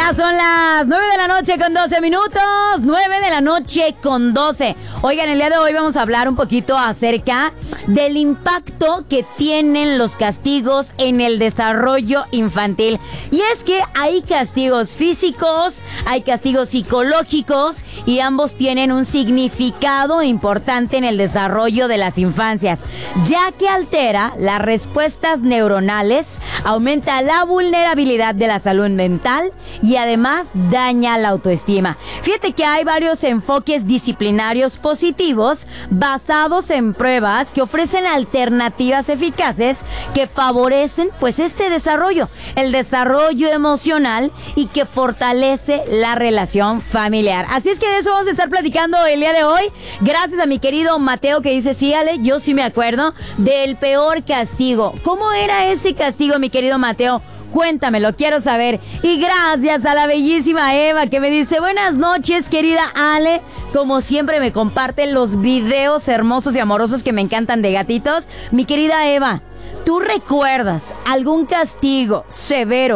Ya son las 9 de la noche con 12 minutos. 9 de la noche con 12. Oigan, el día de hoy vamos a hablar un poquito acerca del impacto que tienen los castigos en el desarrollo infantil. Y es que hay castigos físicos, hay castigos psicológicos y ambos tienen un significado importante en el desarrollo de las infancias, ya que altera las respuestas neuronales, aumenta la vulnerabilidad de la salud mental y además daña la autoestima. Fíjate que hay varios enfoques disciplinarios positivos basados en pruebas que ofrecen alternativas eficaces que favorecen pues este desarrollo, el desarrollo emocional y que fortalece la relación familiar. Así es que de eso vamos a estar platicando el día de hoy. Gracias a mi querido Mateo que dice, sí, Ale, yo sí me acuerdo del peor castigo. ¿Cómo era ese castigo, mi querido Mateo? Cuéntamelo, quiero saber. Y gracias a la bellísima Eva que me dice, buenas noches, querida Ale. Como siempre me comparten los videos hermosos y amorosos que me encantan de gatitos. Mi querida Eva, ¿tú recuerdas algún castigo severo